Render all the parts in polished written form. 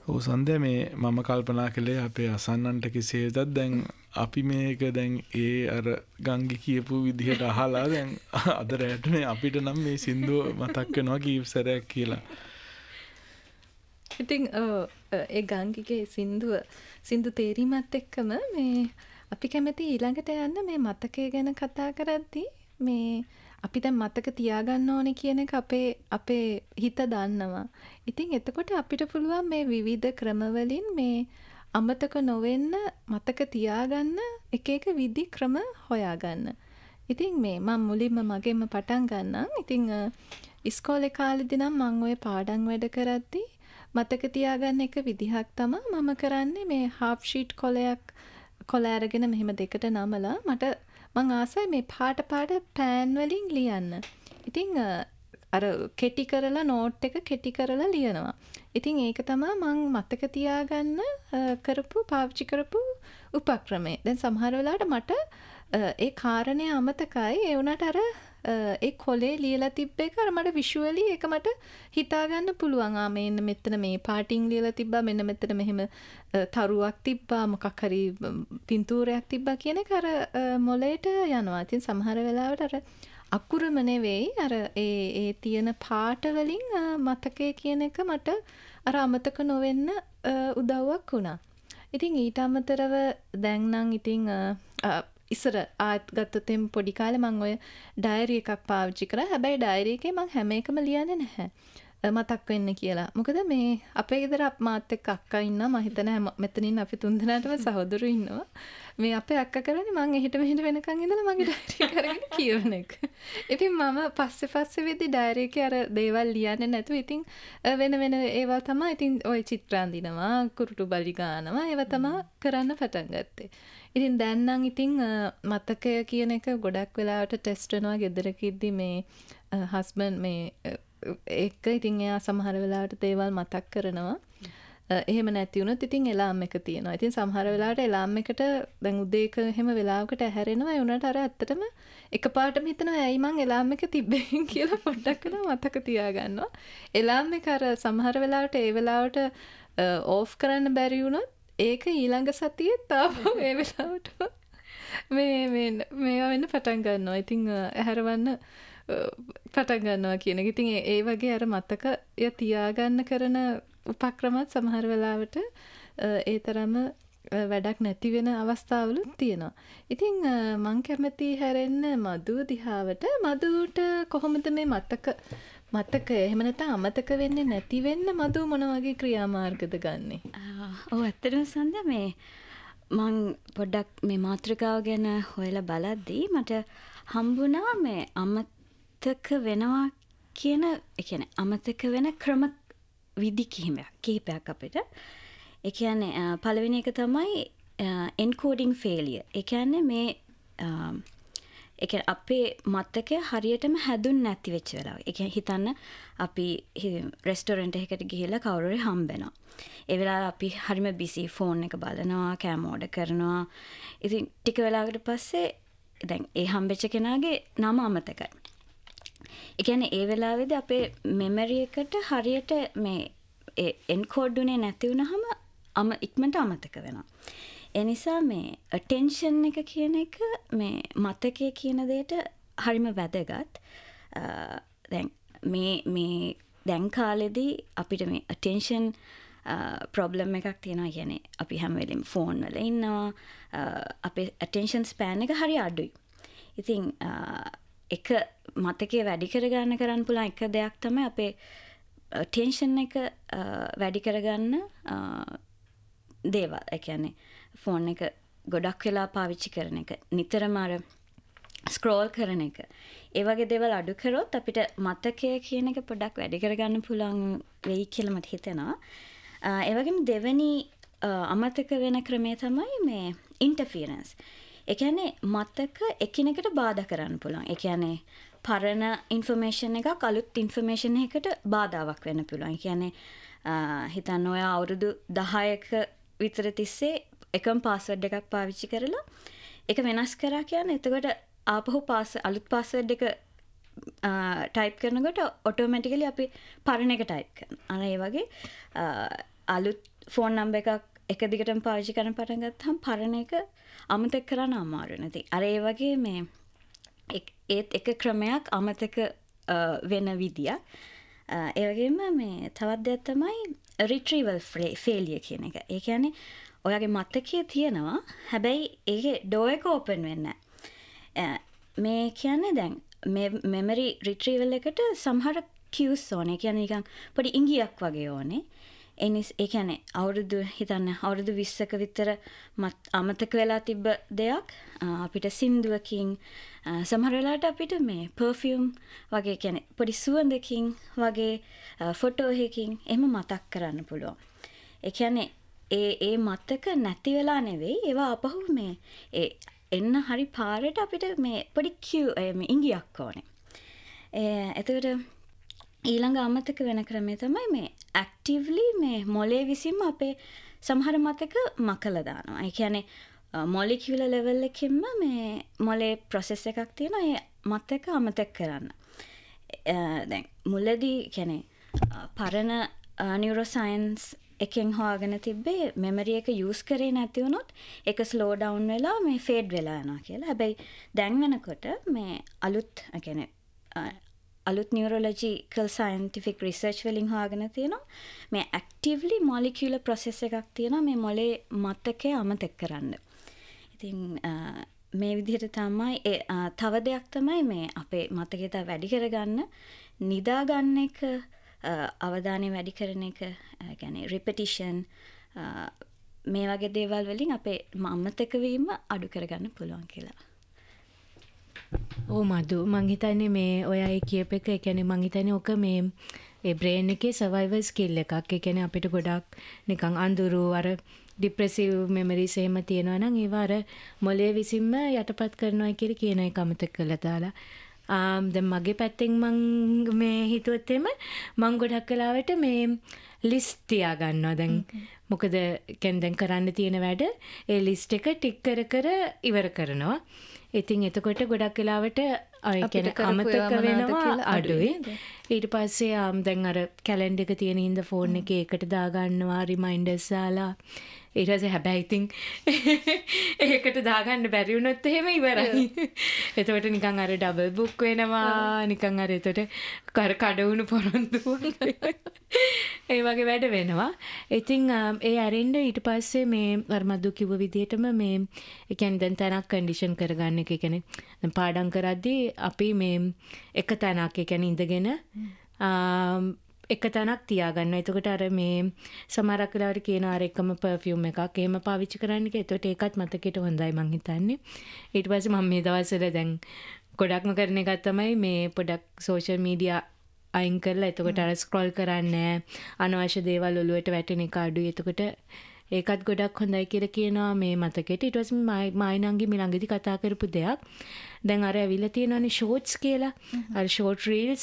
ඔව් සන්දේ මේ මම කල්පනා කළේ අපේ අසන්නන්ට කෙසේදත් දැන් අපි මේක දැන් ඒ අර ගංගි කියපු විදිහට අහලා දැන් අද රැට මේ අපිට නම් මේ සින්දුව මතක් වෙනවා කීප සැරයක් කියලා. ඉතින් ඒ ගංගිගේ සින්දු තේරීමත් එක්කම මේ අපි කැමති ඊළඟට යන්න මේ මතකය ගැන කතා කරද්දී මේ අපි දැන් මතක තියාගන්න ඕනේ කියන එක අපේ හිත දන්නවා. ඉතින් එතකොට අපිට පුළුවන් මේ විවිධ ක්‍රමවලින් මේ අමතක නොවෙන්න මතක තියාගන්න එක එක විදි ක්‍රම හොයාගන්න. ඉතින් මේ මම මුලින්ම මගෙන්ම පටන් ගන්නම්. ඉතින් ඉස්කෝලේ කාලෙදී නම් මම ওই පාඩම් වැඩ කරද්දී මතක තියාගන්න එක විදිහක් තමයි මම කරන්නේ මේ හාෆ් ෂීට් කොළ අරගෙන මෙහෙම දෙකට නමලා මං ආසයි මේ පාට පෑන් වලින් ලියන්න. ඉතින් අර කෙටි කරලා නෝට් එක කෙටි කරලා ලියනවා. ඉතින් ඒක තමයි මං මතක තියාගන්න පාවිච්චි කරපු උපක්‍රමය. දැන් සමහර වෙලාවට මට ඒ කාරණේ අමතකයි. ඒ වුණාට අර ඒ කොලේ ලියලා තිබ්බ එක අර මට විෂුවලි ඒක මට හිතා ගන්න පුළුවන්. මෙන්න මෙතන මේ පාටින් ලියලා තිබ්බා, මෙන්න මෙතන මෙහෙම තරුවක් තිබ්බා, මොකක් හරි පින්තූරයක් තිබ්බා කියන එක අර මොලේට යනවා. ඉතින් සමහර වෙලාවට අර අකුරම නෙවෙයි අර ඒ තියෙන පාට වලින් මතකය කියන එක මට අර අමතක නොවෙන්න උදව්වක් වුණා. ඉතින් ඊට අමතරව දැන් නම් ඉතින් ඉස්සර ආත් ගත්තොත් පොඩි කාලේ මම ඔය ඩයරි එකක් පාවිච්චි කරා. හැබැයි ඩයරි එකේ මම හැම එකම ලියන්නේ නැහැ. මතක් වෙන්න කියලා. මොකද මේ අපේ ගෙදර මාත් එක්ක අක්කා ඉන්නවා. මම හිතන්නේ මෙතනින් අපි තුන්දෙනාටම සහෝදරු ඉන්නවා. මේ අපේ අක්කා කරන්නේ මම එහෙට මෙහෙට වෙනකන් ඉඳලා මගේ ඩයරි එක අරගෙන කියවන එක. ඉතින් මම පස්සේ වෙද්දි ඩයරි එකේ අර දේවල් ලියන්නේ නැතුව ඉතින් වෙන ඒවා තමයි ඉතින් ওই චිත්‍ර අඳිනවා, කුරුටු බලි ගන්නවා. ඒවා තමයි කරන්න පටන් ගත්තේ. ඉතින් දැන් නම් ඉතින් මතකය කියන එක ගොඩක් වෙලාවට ටෙස්ට් වෙනවා ගෙදරක ඉද්දි මේ හස්බන්ඩ් මේ ඒක ඉතින් එයා සමහර වෙලාවට දේවල් මතක් කරනවා. එහෙම නැති වුණොත් ඉතින් එලාම් එක තියෙනවා. ඉතින් සමහර වෙලාවට එලාම් එකට දැන් උදේක එහෙම වෙලාවකට ඇහැරෙනවා. ඒ උනට අර ඇත්තටම එකපාරටම හිතනවා ඇයි මං එලාම් එක තිබ්බේ කියලා පොඩ්ඩක් වෙලා මතක තියාගන්නවා. එලාම් එක අර සමහර වෙලාවට ඒ වෙලාවට ඕෆ් කරන්න බැරි වුණොත් ඒක ඊළඟ සතියේ තාපහු ඒ වෙලාවට මේවා වෙන්න පටන් ගන්නවා. ඉතින් ඇහැරවන්න පටන් ගන්නවා කියන එක. ඉතින් ඒ වගේ අර මතකය තියාගන්න කරන උපක්‍රමත් සමහර වෙලාවට ඒ තරම වැඩක් නැති වෙන අවස්ථාවලුත් තියෙනවා. ඉතින් මං කැමති හැරෙන්න මధు දිහාවට. මధుට කොහොමද මේ මතකය එහෙම නැත්නම් අමතක වෙන්නේ නැති වෙන්න මధు මොන වගේ ක්‍රියාමාර්ගද ගන්නෙ? ඔව් ඇත්තටම සන්ද මේ මං පොඩ්ඩක් මේ මාතෘකාව ගැන හොයලා බලද්දී මට හම්බුණා මේ අමතක වෙනවා කියන ඒ කියන්නේ අමතක වෙන ක්‍රම විදි කිහිපයක් අපිට. ඒ කියන්නේ පළවෙනි එක තමයි encoding failure. ඒ කියන්නේ මේ ඒ කියන්නේ අපේ මතකය හරියටම හැදුන්නේ නැති වෙච්ච වෙලාව. ඒ කියන්නේ හිතන්න අපි රෙස්ටොරන්ට් එකකට ගිහිල්ලා කවුරු හරි හම්බෙනවා. ඒ වෙලාවේ අපි හරිම බිසි ෆෝන් එක බලනවා, කෑම ඕඩර් කරනවා. ඉතින් ටික වෙලාවකට පස්සේ දැන් ඒ හම්බෙච්ච කෙනාගේ නම අමතකයි. ඒ කියන්නේ ඒ වෙලාවේදී අපේ මෙමරි එකට හරියට මේ එන්කෝඩ් උනේ නැති වුනහම ඉක්මනට අමතක වෙනවා. ඒ නිසා මේ attention එක කියන එක මේ මතකයේ කියන දෙයට හරිම වැදගත්. දැන් මේ දැන් කාලෙදී අපිට මේ attention problem එකක් තියෙනවා. කියන්නේ අපි හැම වෙලෙම ෆෝන් වල ඉන්නවා. අපේ attention span එක හරි අඩුයි. ඉතින් එක මතකයේ වැඩි කරන්න පුළුවන් එක දෙයක් තමයි අපේ ටෙන්ෂන් එක වැඩි කරගන්න දේවල්. ඒ කියන්නේ ෆෝන් එක ගොඩක් වෙලා පාවිච්චි කරන එක, නිතරම අර ස්ක්‍රෝල් කරන එක. ඒ වගේ දේවල් අඩු කරොත් අපිට මතකය කියන එක පොඩ්ඩක් වැඩි කරගන්න පුළුවන් වෙයි කියලා මට හිතෙනවා. ඒ වගේම දෙවෙනි අමතක වෙන ක්‍රමය තමයි මේ ඉන්ටර්ෆියරන්ස්. ඒ කියන්නේ මතක එකිනෙකට බාධා කරන්න පුළුවන්. ඒ කියන්නේ පරණ ඉන්ෆර්මේෂන් එකක් අලුත් ඉන්ෆර්මේෂන් එකකට බාධාවක් වෙන්න පුළුවන්. ඒ කියන්නේ හිතන්න ඔය අවුරුදු 10ක විතර තිස්සේ එකම පාස්වර්ඩ් එකක් පාවිච්චි කරලා ඒක වෙනස් කරා කියන්නේ එතකොට ආපහු අලුත් පාස්වර්ඩ් එක ටයිප් කරනකොට ඔටෝමැටිකලි අපි පරණ එක ටයිප් කරනවා. අර ඒ වගේ අලුත් ෆෝන් නම්බර් එකක් එක දිගටම පාවිච්චි කරන්න පටන් ගත්තාම පරණ එක අමතක කරන්න අමාරු නැති. අර ඒ වගේ මේ ඒත් එක ක්‍රමයක් අමතක වෙන විදියක්. ඒ වගේම මේ තවත් දෙයක් තමයි රිට්‍රීවල් ෆේලියර් කියන එක. ඒ කියන්නේ ඔයාගේ මතකයේ තියෙනවා හැබැයි ඒකේ ඩෝර් එක ඕපන් වෙන්නේ නැහැ. මේ කියන්නේ දැන් මේ මෙමරි රිට්‍රීවල් එකට සමහර cues ඕනේ. ඒ කියන්නේ නිකන් පොඩි ඉඟියක් වගේ ඕනේ. ඒ කියන්නේ අවුරුදු 20ක විතර අමතක වෙලා තිබ්බ දෙයක් අපිට සින්දුවකින් සමහර වෙලාවට අපිට මේ පර්ෆියුම් වගේ කියන්නේ පොඩි සුවඳකින් වගේ ෆොටෝ එකකින් එහෙම මතක් කරන්න පුළුවන්. ඒ කියන්නේ ඒ මතක නැති වෙලා නෙවෙයි ඒවා අපහු මේ එන්න හරි පාරට අපිට මේ පොඩි ඉඟියක් ඕනේ. එතකොට ඊළඟ අමතක වෙන ක්‍රමය තමයි මේ ඇක්ටිව්ලි මේ මොලේ විසින්ම අපේ සමහර මතක මකලා දානවා. ඒ කියන්නේ මොලිකියුලර් ලෙවල් එකකින්ම මේ මොලේ ප්‍රොසෙස් එකක් තියෙනවා ඒ මතක අමතක කරන්න. දැන් මුලදී කියන්නේ පරණ නියුරෝසයන්ස් එකෙන් හොයාගෙන තිබ්බේ මෙමරි එක යූස් කරේ නැති වුණොත් ඒක ස්ලෝ ඩවුන් වෙලා මේ ෆේඩ් වෙලා යනවා කියලා. හැබැයි දැන් වෙනකොට මේ අලුත් නියුරොලොජිකල් සයන්ටිෆික් රිසර්ච් වලින් හොයාගෙන තියෙනවා මේ ඇක්ටිව්ලි මොලිකියුලර් ප්‍රොසෙස් එකක් තියෙනවා මේ මොලේ මතකය අමතක කරන්න. ඉතින් මේ විදිහට තමයි තව දෙයක් තමයි මේ අපේ මතකය තව වැඩි කරගන්න නිදා ගන්න එක අවධානය වැඩි කරන එක කියන්නේ රිපිටිෂන් මේ වගේ දේවල් වලින් අපේ අමතක වීම අඩු කරගන්න පුළුවන් කියලා. මදු මං හිතන්නේ මේ ඔයයි කියප එක ඒ කියන්නේ මං හිතන්නේ ඔක මේ ඒ බ්‍රේන් එකේ සර්වයිවල් ස්කිල් එකක්. ඒ කියන්නේ අපිට ගොඩක් නිකන් අඳුරු අර ડિප්‍රෙසිව් මෙමරිස් එහෙම තියෙනවා නම් ඒවා අර මොලේ විසින්ම යටපත් කරනවා කියලා කියන එක අමතක කරලා දාලා. දැන් මගේ පැත්තෙන් මං මේ හිතුවත් එම මං ගොඩක් වෙලාවට මේ ලිස්ට් තියා ගන්නවා. දැන් මොකද කියන්නේ දැන් කරන්න තියෙන වැඩ ඒ ලිස්ට් එක ටික් කර කර ඉවර කරනවා. ඉතින් එතකොට ගොඩක් වෙලාවට අමතක වෙනවා අඩුයි. ඊට පස්සේ දැන් අර කැලෙන්ඩර් එක තියෙන හින්දා ෆෝන් එකේ එකට දාගන්නවා රිමයින්ඩර්ස් දාලා. ඊට පස්සේ හැබැයි ඉතින් ඒකට දාගන්න බැරි වුණොත් එහෙම ඉවරයි. එතකොට නිකන් අර ඩබල් බුක් වෙනවා. නිකන් අර එතකොට කඩ වුණු පොරොන්දු ඒ වගේ වැඩ වෙනවා. ඉතින් ඒ ඇරෙන්න ඊට පස්සේ මේ අර මදු කිව්ව විදිහටම මේ ඒ කියන්නේ දැන් තැනක් කන්ඩිෂන් කරගන්න එක. ඒ කියන්නේ දැන් පාඩම් කරද්දී අපි මේ එක තැනක් ඒ කියන්නේ ඉඳගෙන එක තැනක් තියාගන්න. එතකොට අර මේ සමහරක් වෙලාවට කියනවා අර එකම පර්ෆියුම් එකක් එහෙම පාවිච්චි කරන්න කියලා. එතකොට ඒකත් මතකෙට හොඳයි මං හිතන්නේ. ඊට පස්සේ මම මේ දවස්වල දැන් ගොඩක්ම කරන එකක් තමයි මේ පොඩක් සෝෂල් මීඩියා අයින් කරලා එතකොට අර ස්ක්‍රෝල් කරන්නේ අනවශ්‍ය දේවල් ඔලුවට වැටෙන එක අඩුයි. එතකොට ඒකත් ගොඩක් හොඳයි කියලා කියනවා මේ මතකෙට. ඊට පස්සේ මායිනංගි මිලංගිදී කතා කරපු දෙයක් දැන් අර ඇවිල්ලා තියෙනවානේ ෂෝට්ස් කියලා. අර ෂෝට් රීල්ස්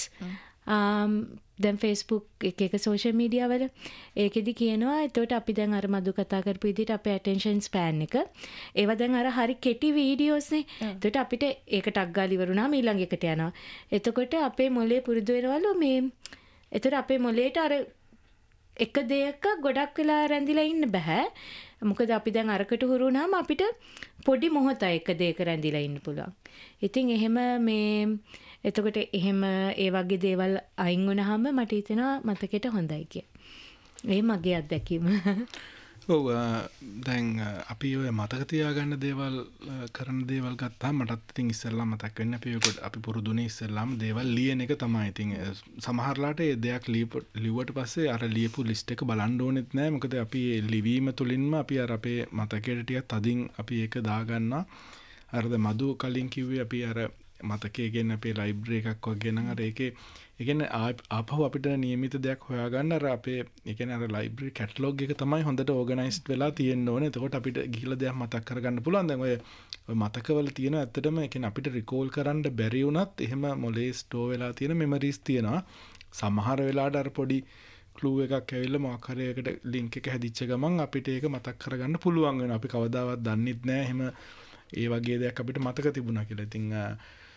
දැන් Facebook එක සෝෂල් මීඩියා වල ඒකෙදි කියනවා එතකොට අපි දැන් අර මදු කතා කරපු විදිහට අපේ ඇටෙන්ෂන් ස්පෑන් එක ඒවා දැන් අර හරි කෙටි වීඩියෝස් නේ. එතකොට අපිට ඒක ටක් ගාලා ඉවරුණාම ඊළඟ එකට යනවා. එතකොට අපේ මොලේ පුරුදු වෙනවලු මේ එතකොට අපේ මොලේට අර එක දෙයක ගොඩක් වෙලා රැඳිලා ඉන්න බෑ. මොකද අපි දැන් අරකට හුරු වුණාම අපිට පොඩි මොහොතයි එක දෙයක රැඳිලා ඉන්න පුළුවන්. ඉතින් එහෙම මේ එතකොට එහෙම ඒ වගේ දේවල් අයින් වුණාම මට හිතෙනවා මතකෙට හොඳයි කියලා. ඒ මගේ අත්දැකීම. ඔව් දැන් අපි ඔය මතක තියාගන්න දේවල් කරන දේවල් ගත්තාම මටත් ඉතින් ඉස්සෙල්ලා මතක් වෙන්නේ අපි පුරුදුනේ ඉස්සෙල්ලාම දේවල් ලියන එක තමයි. ඉතින් සමහරලාට ඒ දෙයක් ලිව්වට පස්සේ අර ලියපු ලිස්ට් එක බලන්න ඕනෙත් නෑ. මොකද අපි ලිවීම තුලින්ම අපි අර අපේ මතකයට ටිකක් තදින් අපි ඒක දාගන්නවා. අර මදු කලින් කිව්වේ අපි අර මතකයේ ගෙන අපේ ලයිබ්‍රරි එකක් වගේ නම් අර ඒකේ ඒ කියන්නේ ආපහු අපිට නියමිත දෙයක් හොයාගන්න අර අපේ ඒ කියන්නේ අර ලයිබ්‍රරි කැටලොග් එක තමයි හොඳට ඕගනයිස්ඩ් වෙලා තියෙන්න ඕනේ. එතකොට අපිට ගිහිල්ලා දෙයක් මතක් කරගන්න පුළුවන්. දැන් ඔය මතකවල තියෙන ඇත්තටම ඒ කියන්නේ අපිට රිකෝල් කරන්න බැරි වුණත් එහෙම මොලේ ස්ටෝර් වෙලා තියෙන මෙමරිස් තියෙනවා. සමහර වෙලාවට අර පොඩි ක්ලූ එකක් ඇවිල්ලා මොකක් හරි එකට ලින්ක් එක හැදිච්ච ගමන් අපිට ඒක මතක් කරගන්න පුළුවන් වෙනවා. අපි කවදාවත් දන්නෙත් නෑ එහෙම ඒ වගේ දෙයක් අපිට මතක තිබුණා කියලා. ඉතින්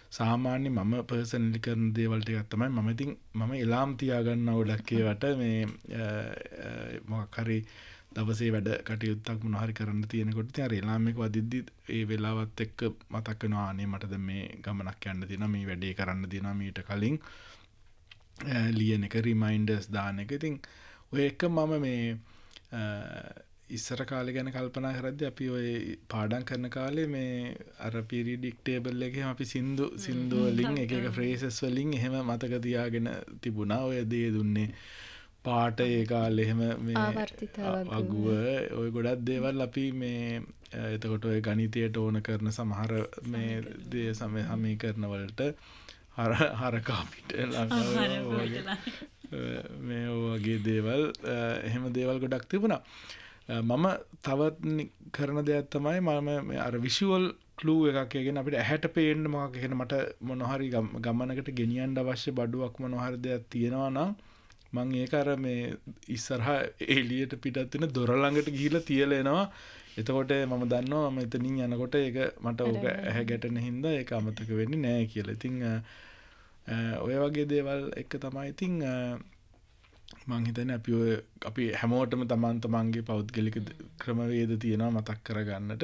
සාමාන්‍ය මම පර්සනලි කරන දේවල් ටිකක් තමයි මම ඉතින් මම එලාම් තියාගන්න ගොඩක් ඒවට මේ මොකක් හරි දවසේ වැඩ කටයුත්තක් මොනවා හරි කරන්න තියෙනකොට ඉතින් අර එලාම් එක වදිද්දි ඒ වෙලාවත් එක්ක මතක් වෙනවා අනේ මට දැන් මේ ගමනක් යන්න තියෙනවා මේ වැඩේ කරන්න තියෙනවා මීට කලින් ලියන එක රිමයින්ඩර්ස් දාන එක. ඉතින් ඔය එක මම මේ ඉස්සර කාලේ ගැන කල්පනා කරද්දී අපි ඔය පාඩම් කරන කාලේ මේ අර පීරියඩික් ටේබල් එකේ අපි සින්දු වලින් එක එක ෆ්‍රේසස් වලින් එහෙම මතක තියාගෙන තිබුණා. ඔය දේ දුන්නේ පාට ඒ කාලේ එහෙම මේ අගුව ඔය ගොඩක් දේවල් අපි මේ එතකොට ඔය ගණිතයට ඕන කරන සමහර මේ දේ සමීකරණ වලට හරකා පිට මේ වගේ දේවල් එහෙම දේවල් ගොඩක් තිබුණා. මම තවත් කරන දෙයක් තමයි මම අර විෂුවල් ක්ලූ එකක් එකගෙන අපිට ඇහැට පේන්න මොකක් කියන මට මොන හරි ගමනකට ගෙනියන්න අවශ්‍ය බඩුවක් මොන හරි දෙයක් තියෙනවා නම් මම ඒක අර මේ ඉස්සරහා එළියට පිටත් වෙන දොර ළඟට ගිහිල්ලා තියලා එනවා. එතකොට මම දන්නවා මම එතනින් යනකොට ඒක මට ඕක ඇහැ ගැටෙන හින්දා ඒක අමතක වෙන්නේ නැහැ කියලා. ඉතින් ඔය වගේ දේවල් එක තමයි ඉතින් මං හිතන්නේ අපි හැමෝටම තමන්ගේ පෞද්ගලික ක්‍රමවේද තියෙනවා මතක් කරගන්නට.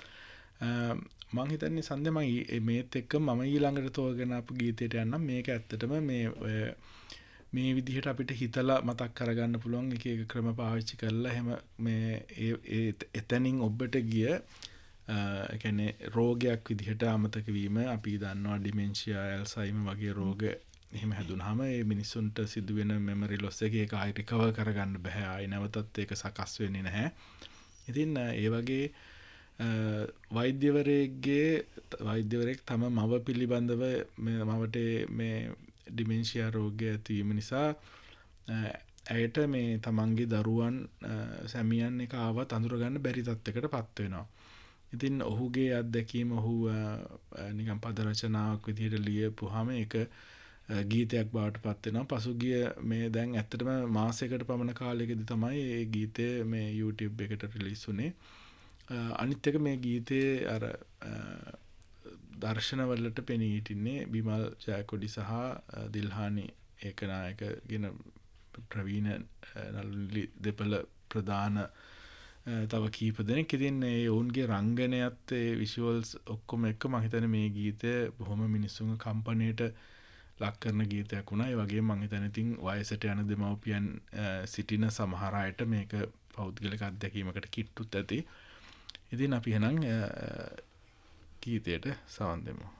මං හිතන්නේ සන්දේ මම මේත් එක්ක මම ඊළඟට තෝරගෙන ආපු ගීතයට යන්නම්. මේක ඇත්තටම මේ විදිහට අපිට හිතලා මතක් කරගන්න පුළුවන් එක එක ක්‍රම පාවිච්චි කරලා එහෙම මේ එතනින් ඔබට ගිය කියන්නේ රෝගයක් විදිහට අමතක වීම අපි දන්නවා ඩිමෙන්ෂියා ඇල්සයිමර් වගේ රෝග එහෙම හැදුනහම ඒ මිනිස්සුන්ට සිදුවෙන මෙමරි ලොස් එක ඒක ආයි රිකවර් කරගන්න බෑ. ආයි නැවතත් ඒක සකස් වෙන්නේ නැහැ. ඉතින් ඒ වගේ වෛද්‍යවරයෙක් තම මව පිළිබඳව මවට මේ ඩිමෙන්ෂියා රෝගය ඇතිවීම නිසා ඇයට මේ තමන්ගේ දරුවන් සැමියන් එක ආවත් අඳුරගන්න බැරි තත්යකට පත් වෙනවා. ඉතින් ඔහුගේ අත්දැකීම ඔහු නිකන් පද රචනාවක් විදිහට ලියපුවාම ඒක ගීතයක් බවට පත් වෙනවා. පසුගිය මේ දැන් ඇත්තටම මාසයකට පමණ කාලයකදී තමයි මේ ගීතය මේ YouTube එකට රිලීස් වුණේ. අනිත් එක මේ ගීතේ අර දර්ශනවලට පෙනී හිටින්නේ බිමල් ජයකොඩි සහ දිල්හානි ඒකනායක කියන ප්‍රවීණ නළුනිලි දෙපළ ප්‍රධාන තව කීප දෙනෙක්. ඉතින් ඒ ඔවුන්ගේ රංගනයත් ඒ විෂුවල්ස් ඔක්කොම එක්ක මම හිතන්නේ මේ ගීතය බොහොම මිනිස්සුන්ගේ කම්පණයට ලක් කරන ගීතයක් වුණා. ඒ වගේම මම හිතන්නේ ඉතින් වයසට යන දෙමව්පියන් සිටින සමහර අයට මේක පෞද්ගලික අත්දැකීමකට කිට්ටුත් ඇති. ඉතින් අපි එහෙනම් ගීතයට සවන් දෙමු.